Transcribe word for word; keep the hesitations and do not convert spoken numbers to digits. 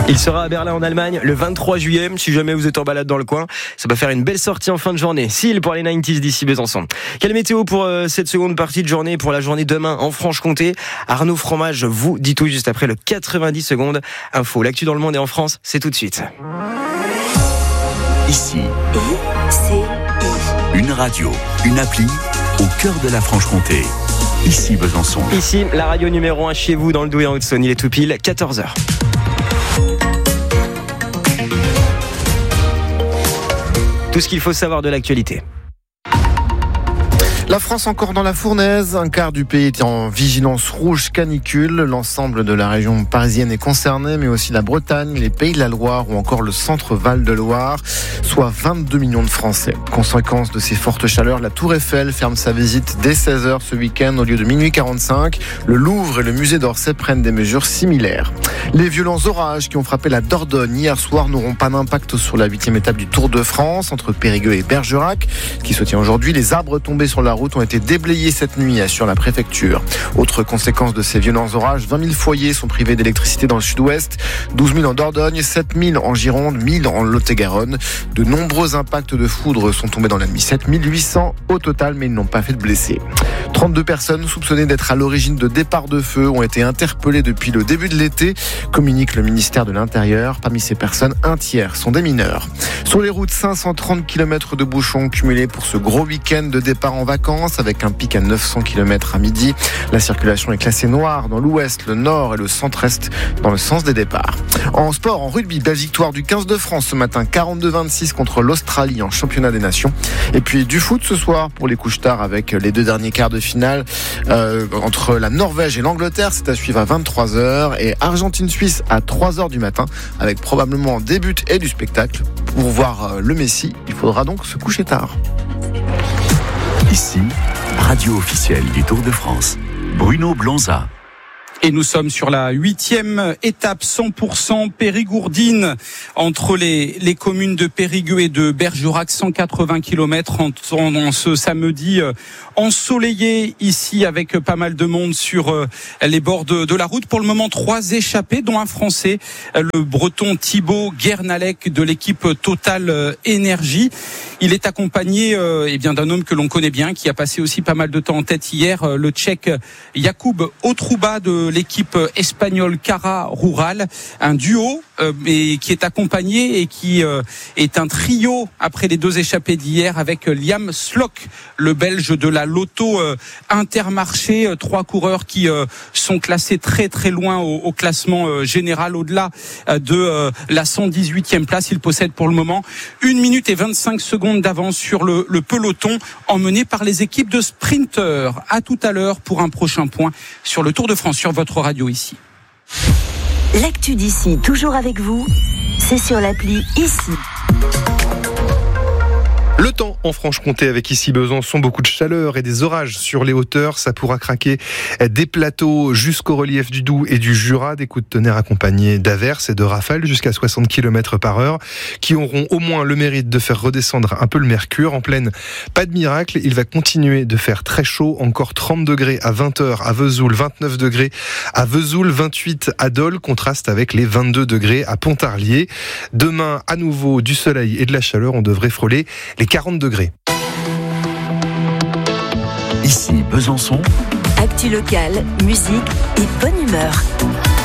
Il sera à Berlin en Allemagne le vingt-trois juillet. Si jamais vous êtes en balade dans le coin, ça va faire une belle sortie en fin de journée. Seal pour les quatre-vingt-dix d'ici Besançon. Quelle météo pour euh, cette seconde partie de journée, pour la journée demain en Franche-Comté? Arnaud Fromage vous dit tout juste après le quatre-vingt-dix secondes info. L'actu dans le monde et en France, c'est tout de suite. Ici, une radio, une appli au cœur de la Franche-Comté. Ici Besançon. Ici, la radio numéro un chez vous dans le Doubs et en Haute-Saône. Il est tout pile quatorze heures. Tout ce qu'il faut savoir de l'actualité. La France encore dans la fournaise, un quart du pays est en vigilance rouge canicule. L'ensemble de la région parisienne est concerné, mais aussi la Bretagne, les Pays de la Loire ou encore le centre Val de Loire, soit vingt-deux millions de Français. Conséquence de ces fortes chaleurs, la Tour Eiffel ferme sa visite dès seize heures ce week-end au lieu de minuit quarante-cinq. Le Louvre et le musée d'Orsay prennent des mesures similaires. Les violents orages qui ont frappé la Dordogne hier soir n'auront pas d'impact sur la huitième étape du Tour de France entre Périgueux et Bergerac, qui se tient aujourd'hui. Les arbres tombés sur la route ont été déblayés cette nuit, assure la préfecture. Autre conséquence de ces violents orages, vingt mille foyers sont privés d'électricité dans le sud-ouest, douze mille en Dordogne, sept mille en Gironde, mille en Lot-et-Garonne. De nombreux impacts de foudre sont tombés dans la nuit, sept mille huit cents au total, mais ils n'ont pas fait de blessés. trente-deux personnes soupçonnées d'être à l'origine de départs de feu ont été interpellées depuis le début de l'été, communique le ministère de l'Intérieur. Parmi ces personnes, un tiers sont des mineurs. Sur les routes, cinq cent trente kilomètres de bouchons cumulés pour ce gros week-end de départ en vacances, avec un pic à neuf cents kilomètres à midi. La circulation est classée noire dans l'ouest, le nord et le centre-est dans le sens des départs. En sport, en rugby, belle victoire du quinze de France ce matin, quarante-deux vingt-six contre l'Australie en championnat des nations. Et puis du foot ce soir pour les couches-tard avec les deux derniers quarts de finale euh, entre la Norvège et l'Angleterre. C'est à suivre à vingt-trois heures et Argentine-Suisse à trois heures du matin avec probablement des buts et du spectacle. Pour voir le Messi, il faudra donc se coucher tard. Ici, radio officielle du Tour de France. Bruno Blonza. Et nous sommes sur la huitième étape cent pour cent périgourdine entre les, les communes de Périgueux et de Bergerac, cent quatre-vingts kilomètres en, en, en ce samedi euh, ensoleillé ici avec pas mal de monde sur euh, les bords de, de la route. Pour le moment, trois échappés, dont un Français, euh, le Breton Thibaut Guernalec de l'équipe Total euh, Énergie. Il est accompagné euh, eh bien d'un homme que l'on connaît bien, qui a passé aussi pas mal de temps en tête hier, euh, le Tchèque Jakub Otruba de l'équipe espagnole Cara Rural, un duo euh, et qui est accompagné et qui euh, est un trio après les deux échappées d'hier avec Liam Slock, le Belge de la Lotto euh, Intermarché, euh, trois coureurs qui euh, sont classés très très loin au, au classement euh, général, au-delà euh, de euh, la cent dix-huitième place. Il possède pour le moment une minute et vingt-cinq secondes d'avance sur le, le peloton emmené par les équipes de sprinteurs. À tout à l'heure pour un prochain point sur le Tour de France sur votre radio ici. L'actu d'ici, toujours avec vous, c'est sur l'appli Ici. Le temps en Franche-Comté avec ici Besançon, beaucoup de chaleur et des orages sur les hauteurs. Ça pourra craquer des plateaux jusqu'au relief du Doubs et du Jura. Des coups de tonnerre accompagnés d'averses et de rafales jusqu'à soixante kilomètres par heure qui auront au moins le mérite de faire redescendre un peu le mercure. En pleine, pas de miracle. Il va continuer de faire très chaud. Encore trente degrés à vingt heures à Vesoul, vingt-neuf degrés à Vesoul, vingt-huit à Dole. Contraste avec les vingt-deux degrés à Pontarlier. Demain, à nouveau, du soleil et de la chaleur. On devrait frôler les quarante degrés. Ici Besançon. Actu locale, musique et bonne humeur.